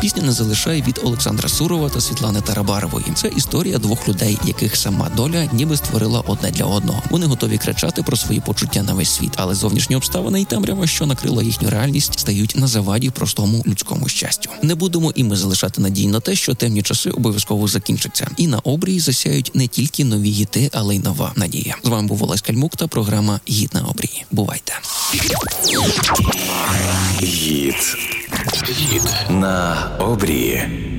Пісня «Не залишай» від Олександра Сурова та Світлани Тарабарової. Це історія двох людей, яких сама доля ніби створила одне для одного. Вони готові кричати про свої почуття на весь світ, але зовнішні обставини і темрява, що накрила їхню реальність, стають на заваді простому людському щастю. Не будемо і ми залишати надій на те, що темні часи обов'язково закінчаться. І на обрії засяють не тільки нові гіти, але й нова надія. З вами був Олесь Кальмук та програма «Гіт на обрії». Бувайте. Гіт на обрії.